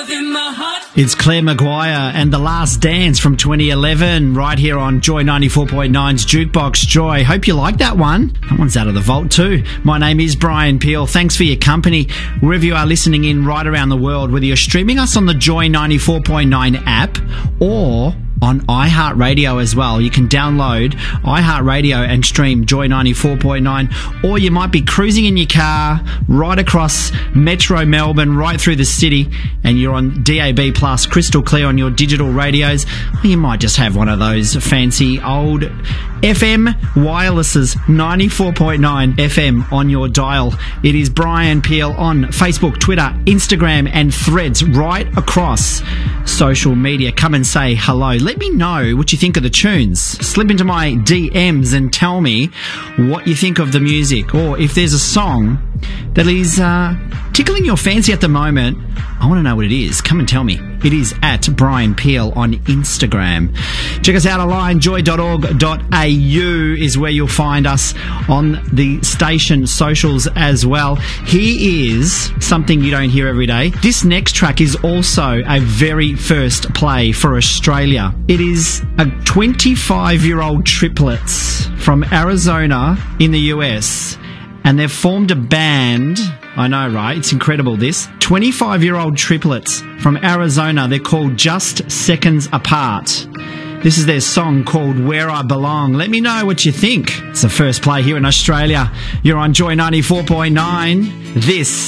love in my heart. It's Claire Maguire and The Last Dance from 2011 right here on Joy 94.9's Jukebox Joy. Hope you like that one. That one's out of the vault too. My name is Brian Peel. Thanks for your company. Wherever you are listening in right around the world, whether you're streaming us on the Joy 94.9 app or on iHeartRadio as well. You can download iHeartRadio and stream Joy 94.9, or you might be cruising in your car right across Metro Melbourne, right through the city, and you're on DAB Plus crystal clear on your digital radios. Or you might just have one of those fancy old FM wirelesses, 94.9 FM on your dial. It is Brian Peel on Facebook, Twitter, Instagram and Threads, right across social media. Come and say hello. Let me know what you think of the tunes. Slip into my DMs and tell me what you think of the music, or if there's a song that is tickling your fancy at the moment. I want to know what it is. Come and tell me. It is at Brian Peel on Instagram. Check us out online. joy.org.au is where you'll find us on the station socials as well. Here is something you don't hear every day. This next track is also a very first play for Australia. It is a 25-year-old triplets from Arizona in the US. And they've formed a band. I know, right? It's incredible, this. 25-year-old triplets from Arizona. They're called Just Seconds Apart. This is their song called Where I Belong. Let me know what you think. It's the first play here in Australia. You're on Joy 94.9. This